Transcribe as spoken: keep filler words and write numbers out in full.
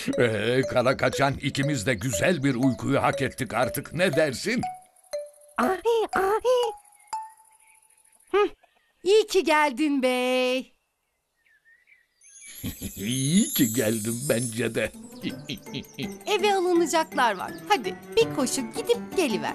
Ee, kara kaçan, ikimiz de güzel bir uykuyu hak ettik artık. Ne dersin? Ahi ahi. Hı, İyi ki geldin bey. İyi ki geldim bence de. Eve alınacaklar var. Hadi bir koşu gidip geliver.